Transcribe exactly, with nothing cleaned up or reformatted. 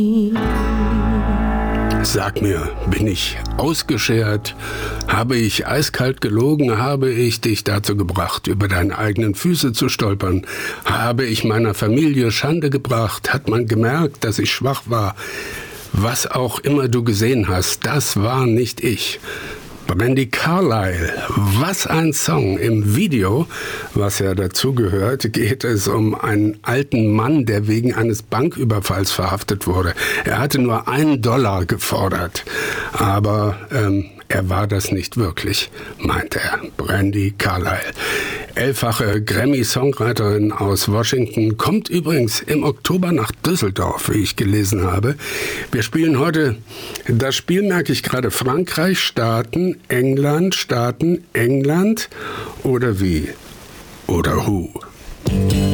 Sag mir, bin ich ausgeschert? Habe ich eiskalt gelogen? Habe ich dich dazu gebracht, über deine eigenen Füße zu stolpern? Habe ich meiner Familie Schande gebracht? Hat man gemerkt, dass ich schwach war? Was auch immer du gesehen hast, das war nicht ich. Brandi Carlile, was ein Song. Im Video, was ja dazugehört, geht es um einen alten Mann, der wegen eines Banküberfalls verhaftet wurde. Er hatte nur einen Dollar gefordert, aber ähm, er war das nicht wirklich, meint er. Brandi Carlile, elffache Grammy-Songwriterin aus Washington, kommt übrigens im Oktober nach Düsseldorf, wie ich gelesen habe. Wir spielen heute das Spiel, merke ich gerade, Frankreich, Staaten, England, Staaten, England oder wie? Oder who?